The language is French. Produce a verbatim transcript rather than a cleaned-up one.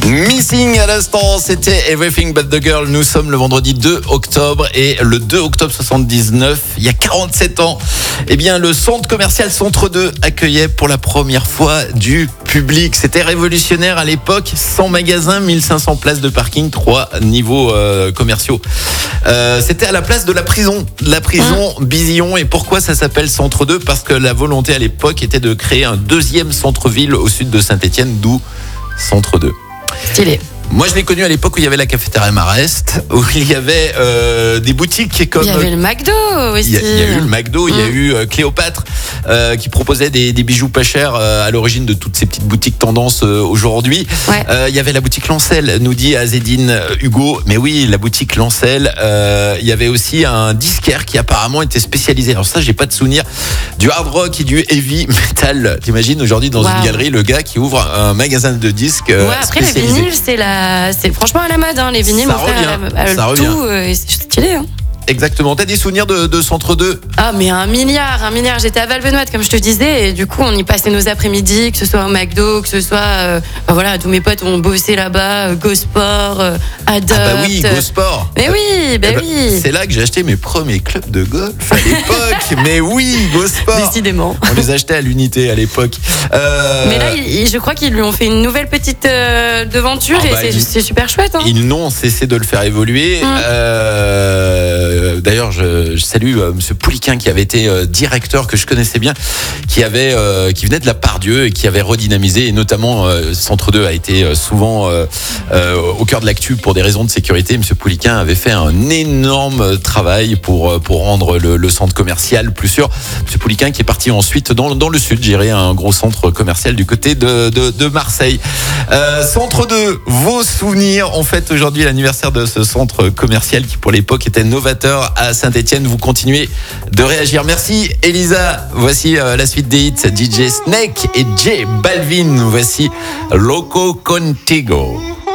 Missing à l'instant, c'était Everything But The Girl. Nous sommes le vendredi deux octobre et le deux octobre soixante-dix-neuf, il y a quarante-sept ans, eh bien, le centre commercial Centre deux accueillait pour la première fois du public. C'était révolutionnaire à l'époque, cent magasins, mille cinq cents places de parking, trois niveaux euh, commerciaux. Euh, c'était à la place de la prison, la prison mmh. Bizillon. Et pourquoi ça s'appelle Centre deux ? Parce que la volonté à l'époque était de créer un deuxième centre-ville au sud de Saint-Étienne, d'où Centre deux. Stylé. Moi, je l'ai connu à l'époque où il y avait la cafétéria Marest, où il y avait euh, des boutiques comme... Il y avait le McDo aussi. Il y a, il y a eu le McDo, mmh. il y a eu euh, Cléopâtre, euh, qui proposait des, des bijoux pas chers euh, à l'origine de toutes ces petites boutiques tendances euh, aujourd'hui. Ouais. Euh, il y avait la boutique Lancel, nous dit Azedine euh, Hugo. Mais oui, la boutique Lancel. Euh, il y avait aussi un disquaire qui apparemment était spécialisé. Alors ça, j'ai pas de souvenir. Du hard rock et du heavy metal. T'imagines aujourd'hui dans wow. une galerie, le gars qui ouvre un magasin de disques euh, ouais, après spécialisé. Les vinyles, c'est la... C'est franchement à la mode, hein, les vinyles, ça mon frère, revient, à, à, ça tout, revient. Euh, c'est stylé. Hein. Exactement. T'as des souvenirs de, de Centre deux ? Ah, mais un milliard, un milliard. J'étais à Val-Benoît, comme je te disais, et du coup, on y passait nos après-midi, que ce soit au McDo, que ce soit, euh, ben voilà, tous mes potes ont bossé là-bas, euh, Go Sport, euh, Adopt. Ah bah oui, Go Sport. Mais oui, bah eh ben, oui. C'est là que j'ai acheté mes premiers clubs de golf à l'époque. Mais oui, Go Sport. Décidément. On les achetait à l'unité à l'époque. Euh... Mais là, il, je crois qu'ils lui ont fait une nouvelle petite euh, devanture, ah et bah, c'est, il... c'est super chouette. Hein. Ils n'ont cessé de le faire évoluer. Hum. Euh... D'ailleurs, je Je salue euh, Monsieur Pouliquin qui avait été euh, directeur, que je connaissais bien, qui avait, euh, qui venait de la Pardieu et qui avait redynamisé, et notamment euh, Centre deux a été euh, souvent euh, euh, au cœur de l'actu pour des raisons de sécurité. Monsieur Pouliquin avait fait un énorme travail pour pour rendre le, le centre commercial plus sûr. Monsieur Pouliquin qui est parti ensuite dans dans le sud, gérer un gros centre commercial du côté de de, de Marseille. Euh, Centre deux, vos souvenirs. On fête aujourd'hui l'anniversaire de ce centre commercial qui pour l'époque était novateur à Saint-Étienne. Vous continuez de réagir. Merci Elisa. Voici euh, la suite des hits. D J Snake et J Balvin. Voici Loco Contigo.